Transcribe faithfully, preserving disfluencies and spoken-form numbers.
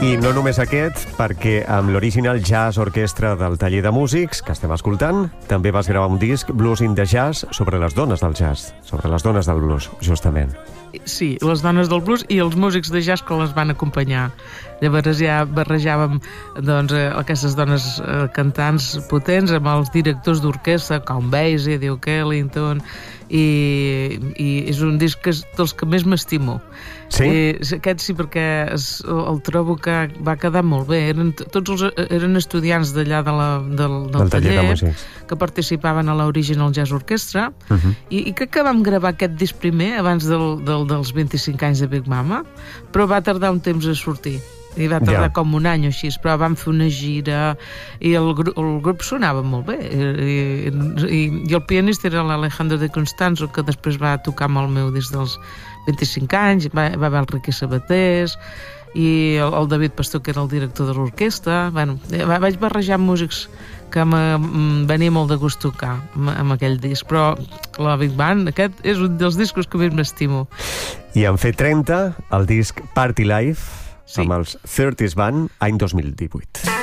I no només aquest, perquè amb l'Original Jazz Orquestra del Taller de Músics, que estem escoltant, també vas gravar un disc, Blues in the Jazz, sobre les dones del jazz, sobre les dones del blues, justament. Sí, les dones del blues i els músics de jazz que les van acompanyar. Llavors ja barrejàvem doncs, aquestes dones eh, cantants potents amb els directors d'orquestra, Count Basie, Duke Ellington, i, i és un disc que és dels que més m'estimo. Sí? I, aquest sí, perquè es, el trobo que va quedar molt bé. Eren, tots els, eren estudiants d'allà de la, del, del, del taller, taller de músics, que participaven a l'Original Jazz Orchestra, uh-huh. i, i crec que vam gravar aquest disc primer abans del, del, dels vint-i-cinc anys de Big Mama, però va tardar un temps a sortir. I va tardar ja. com un any o així, però vam fer una gira i el, gru el grup sonava molt bé. I, i, i el pianista era l'Alejandro de Constanzo, que després va tocar amb el meu des dels vint-i-cinc anys, va, va haver el Riqui Sabatés, i el, el David Pastor, que era el director de l'orquestra. Bueno, vaig barrejar músics que em venia molt de gust tocar amb, amb aquell disc, però la Big Band, aquest és un dels discos que més m'estimo. I en fet trenta, el disc Party Life, sí, amb els thirties Band, any dos mil divuit.